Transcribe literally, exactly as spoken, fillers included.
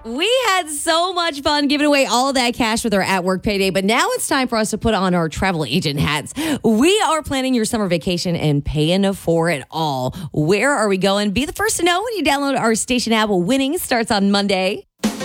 We had so much fun giving away all of that cash with our at work payday, but now it's time for us to put on our travel agent hats. We are planning your summer vacation and paying for it all. Where are we going? Be the first to know when you download our station app. Winning starts on Monday.